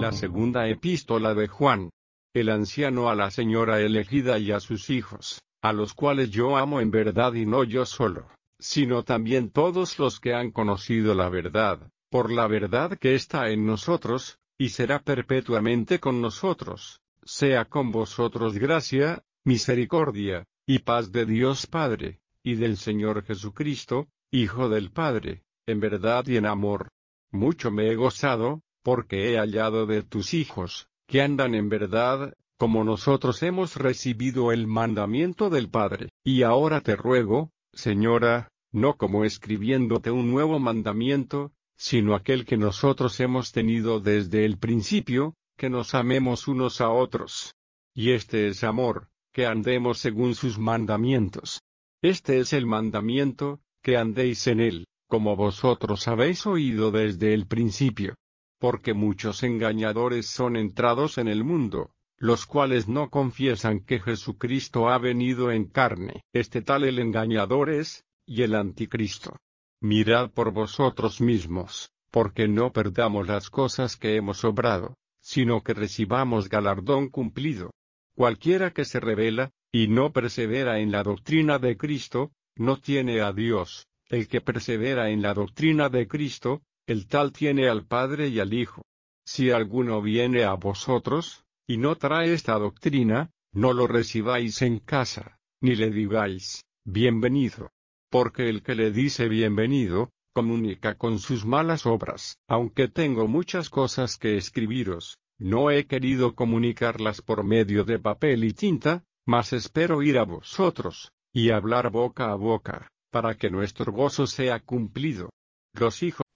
la segunda epístola de Juan. El anciano a la señora elegida y a sus hijos, a los cuales yo amo en verdad y no yo solo, sino también todos los que han conocido la verdad, por la verdad que está en nosotros, y será perpetuamente con nosotros, sea con vosotros gracia, misericordia, y paz de Dios Padre, y del Señor Jesucristo, Hijo del Padre, en verdad y en amor. Mucho me he gozado, porque he hallado de tus hijos, que andan en verdad, como nosotros hemos recibido el mandamiento del Padre. Y ahora te ruego, Señora, no como escribiéndote un nuevo mandamiento, sino aquel que nosotros hemos tenido desde el principio, que nos amemos unos a otros. Y este es amor, que andemos según sus mandamientos. Este es el mandamiento, que andéis en él, como vosotros habéis oído desde el principio. Porque muchos engañadores son entrados en el mundo, los cuales no confiesan que Jesucristo ha venido en carne. Este tal el engañador es, y el anticristo. Mirad por vosotros mismos, porque no perdamos las cosas que hemos obrado, sino que recibamos galardón cumplido. Cualquiera que se rebela, y no persevera en la doctrina de Cristo, no tiene a Dios. El que persevera en la doctrina de Cristo, el tal tiene al Padre y al Hijo. Si alguno viene a vosotros, y no trae esta doctrina, no lo recibáis en casa, ni le digáis, bienvenido. Porque el que le dice bienvenido, comunica con sus malas obras. Aunque tengo muchas cosas que escribiros, no he querido comunicarlas por medio de papel y tinta, mas espero ir a vosotros, y hablar boca a boca, para que nuestro gozo sea cumplido. Los hijos